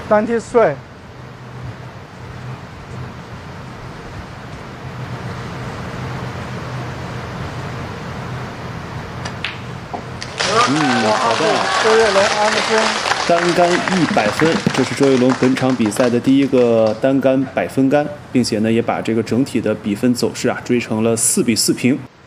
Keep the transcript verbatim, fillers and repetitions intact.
ninety-three。 嗯，好的。 周跃龙安分。 单杆一百分，这是周跃龙本场比赛的第一个单杆百分杆，并且呢也把这个整体的比分走势啊追成了四比四平。